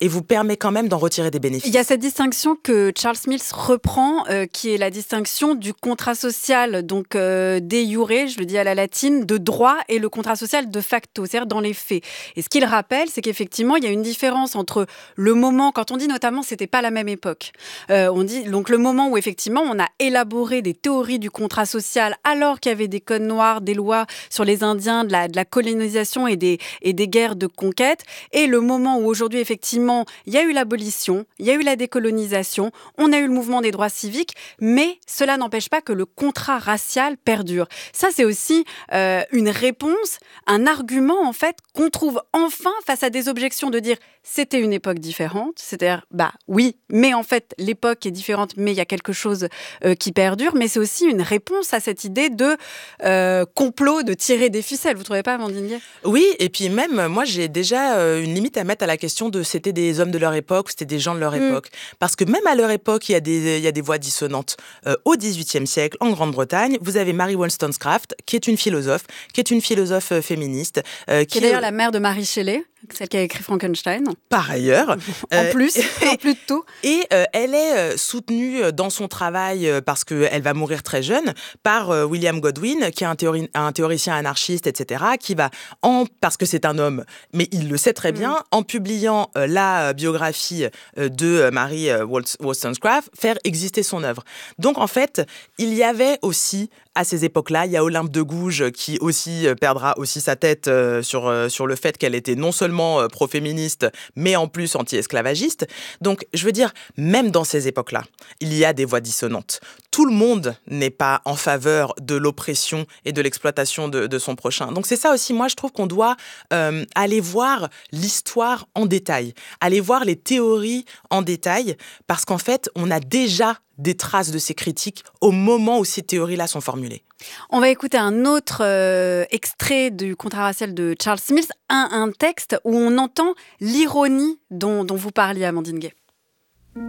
et vous permet quand même d'en retirer des Il bénéfices. y a cette distinction que Charles Mills reprend, qui est la distinction du contrat social, donc de jure, je le dis à la latine, de droit, et le contrat social de facto, c'est-à-dire dans les faits. Et ce qu'il rappelle, c'est qu'effectivement, il y a une différence entre le moment, quand on dit notamment, c'était pas la même époque. On dit donc le moment où effectivement, on a élaboré des théories du contrat social, alors qu'il y avait des codes noirs, des lois sur les Indiens, de la colonisation et des guerres de conquête, et le moment où aujourd'hui, effectivement, il y a eu l'abolition, il y a eu la décolonisation, on a eu le mouvement des droits civiques, mais cela n'empêche pas que le contrat racial perdure. Ça, c'est aussi une réponse, un argument, en fait, qu'on trouve enfin face à des objections de dire c'était une époque différente, c'est-à-dire, oui, mais en fait, l'époque est différente, mais il y a quelque chose qui perdure, mais c'est aussi une réponse à cette idée de complot, de tirer des ficelles. Vous ne trouvez pas, Amandine Gay ? Oui, et puis même, moi, j'ai déjà une limite à mettre à la question de c'était des hommes de leur époque, c'était des gens de leur époque. Parce que même à leur époque, il y a des voix dissonantes. Au XVIIIe siècle, en Grande-Bretagne, vous avez Mary Wollstonecraft, qui est une philosophe féministe. Qui est d'ailleurs la mère de Mary Shelley, celle qui a écrit Frankenstein. Par ailleurs. En plus de tout. Et elle est soutenue dans son travail, parce qu'elle va mourir très jeune, par William Godwin, qui est un théoricien anarchiste, etc., qui va, parce que c'est un homme, mais il le sait très bien, en publiant la biographie de Mary Wollstonecraft, faire exister son œuvre. Donc, en fait, il y avait aussi, à ces époques-là, il y a Olympe de Gouges qui aussi perdra aussi sa tête sur le fait qu'elle était non seulement pro-féministe, mais en plus anti-esclavagiste. Donc, je veux dire, même dans ces époques-là, il y a des voix dissonantes. Tout le monde n'est pas en faveur de l'oppression et de l'exploitation de son prochain. Donc, c'est ça aussi, moi, je trouve qu'on doit aller voir l'histoire en détail, aller voir les théories en détail, parce qu'en fait, on a déjà des traces de ces critiques au moment où ces théories-là sont formulées. On va écouter un autre extrait du contrat racial de Charles Mills, un texte où on entend l'ironie dont vous parliez, Amandine Gay.